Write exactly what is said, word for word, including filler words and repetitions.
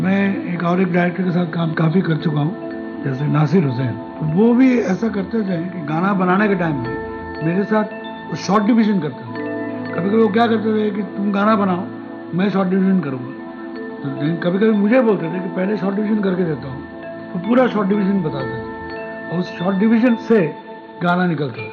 मैं एक और एक डायरेक्टर के साथ काम काफ़ी कर चुका हूँ, जैसे नासिर हुसैन। तो वो भी ऐसा करते थे कि गाना बनाने के टाइम में मेरे साथ शॉर्ट डिवीज़न करते थे। कभी कभी वो क्या करते थे कि तुम गाना बनाओ, मैं शॉर्ट डिवीज़न करूँगा। तो कभी कभी मुझे बोलते थे कि पहले शॉर्ट डिवीज़न करके देता हूँ, तो पूरा शॉर्ट डिवीज़न बताते थे और उस शॉर्ट डिवीज़न से गाना निकलता था।